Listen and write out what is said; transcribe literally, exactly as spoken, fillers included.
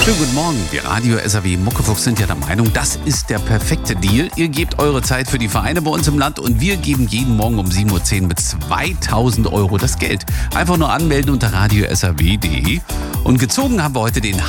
Schönen guten Morgen. Wir Radio S R W Muckefuchs sind ja der Meinung, das ist der perfekte Deal. Ihr gebt eure Zeit für die Vereine bei uns im Land und wir geben jeden Morgen um sieben Uhr zehn mit zweitausend Euro das Geld. Einfach nur anmelden unter radio s r w punkt d e. Und gezogen haben wir heute den